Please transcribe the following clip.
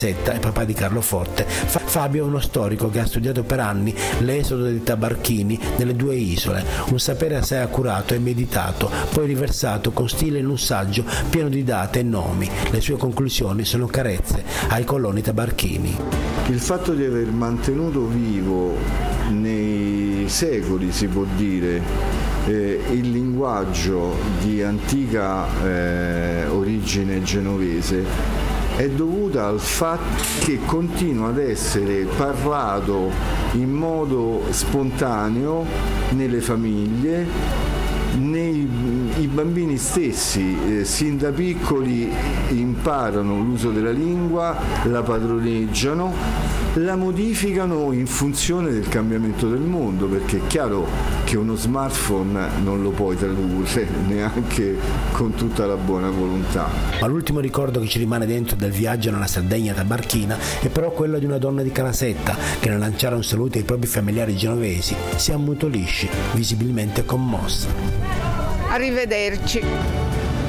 è papà di Carlo Forte. Fabio è uno storico che ha studiato per anni l'esodo dei tabarchini nelle due isole, un sapere assai accurato e meditato, poi riversato con stile in un saggio pieno di date e nomi. Le sue conclusioni sono carezze ai coloni tabarchini. Il fatto di aver mantenuto vivo nei secoli, si può dire, il linguaggio di antica origine genovese è dovuta al fatto che continua ad essere parlato in modo spontaneo nelle famiglie, i bambini stessi sin da piccoli imparano l'uso della lingua, la padroneggiano, la modificano in funzione del cambiamento del mondo, perché è chiaro che uno smartphone non lo puoi tradurre neanche con tutta la buona volontà. Ma l'ultimo ricordo che ci rimane dentro del viaggio nella Sardegna tabarchina è però quello di una donna di Calasetta che, nel lanciare un saluto ai propri familiari genovesi, si ammutolisce, visibilmente commossa. Arrivederci.